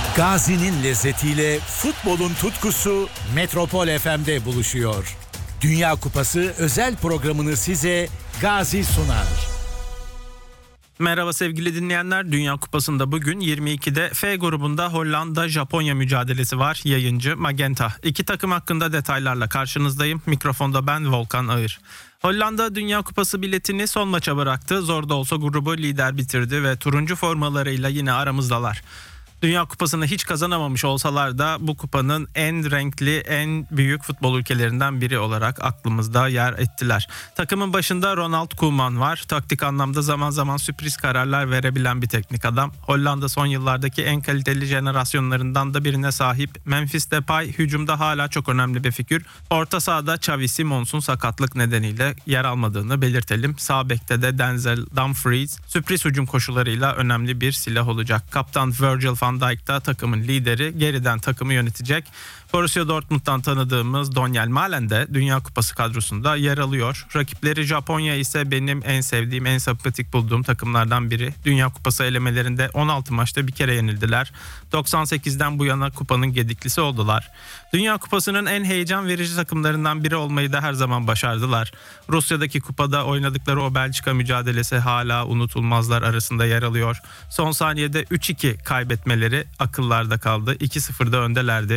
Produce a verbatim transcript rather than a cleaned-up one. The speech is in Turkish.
Gazi'nin lezzetiyle futbolun tutkusu Metropol F M'de buluşuyor. Dünya Kupası özel programını size Gazi sunar. Merhaba sevgili dinleyenler. Dünya Kupası'nda bugün yirmi ikide F grubunda Hollanda-Japonya mücadelesi var. Yayıncı Magenta. İki takım hakkında detaylarla karşınızdayım. Mikrofonda ben Volkan Ağır. Hollanda Dünya Kupası biletini son maça bıraktı. Zor da olsa grubu lider bitirdi ve turuncu formalarıyla yine aramızdalar. Dünya Kupası'nı hiç kazanamamış olsalar da bu kupanın en renkli, en büyük futbol ülkelerinden biri olarak aklımızda yer ettiler. Takımın başında Ronald Koeman var. Taktik anlamda zaman zaman sürpriz kararlar verebilen bir teknik adam. Hollanda son yıllardaki en kaliteli jenerasyonlarından da birine sahip. Memphis Depay hücumda hala çok önemli bir figür. Orta sahada Xavi Simons'un sakatlık nedeniyle yer almadığını belirtelim. Sağ bekte de Denzel Dumfries sürpriz hücum koşularıyla önemli bir silah olacak. Kaptan Virgil van Van Dijk da takımın lideri, geriden takımı yönetecek. Borussia Dortmund'dan tanıdığımız Daniel Malen de Dünya Kupası kadrosunda yer alıyor. Rakipleri Japonya ise benim en sevdiğim, en sempatik bulduğum takımlardan biri. Dünya Kupası elemelerinde on altı maçta bir kere yenildiler. doksan sekizden bu yana kupanın gediklisi oldular. Dünya Kupası'nın en heyecan verici takımlarından biri olmayı da her zaman başardılar. Rusya'daki kupada oynadıkları o Belçika mücadelesi hala unutulmazlar arasında yer alıyor. Son saniyede üç iki kaybetmeleri akıllarda kaldı. iki sıfırda öndelerdi.